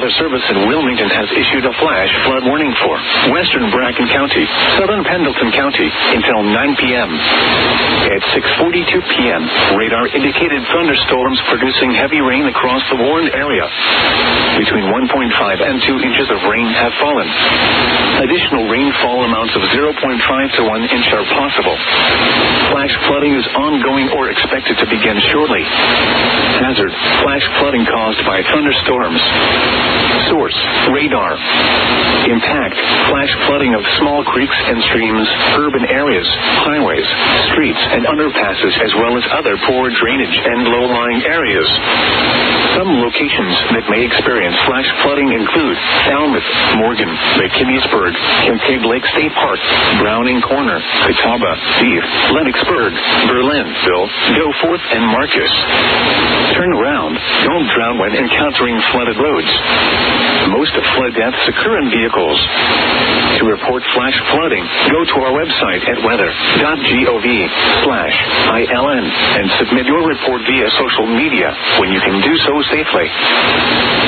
Weather Service in Wilmington has issued a flash flood warning for western Bracken County, southern Pendleton County until 9 p.m. At 6:42 p.m., radar indicated thunderstorms producing heavy rain across the warned area. Between 1.5 and 2 inches of rain have fallen. Additional rainfall amounts of 0.5 to 1 inch are possible. Flash flooding is ongoing or expected to begin shortly. Hazard: flash flooding caused by thunderstorms. Source: radar. Impact: flash flooding of small creeks and streams, urban areas, highways, streets, and underpasses, as well as other poor drainage and low-lying areas. Some locations that may experience flash flooding include Falmouth, Morgan, McKinney'sburg, Kincaid Lake State Park, Browning Corner, Catawba, Beef, Lennoxburg, Berlinville, Goforth, and Marcus. Turn around. Don't drown when encountering flooded roads. Most flood deaths occur in vehicles. To report flash flooding, go to our website at weather.gov/ILN and submit your report via social media when you can do so safely.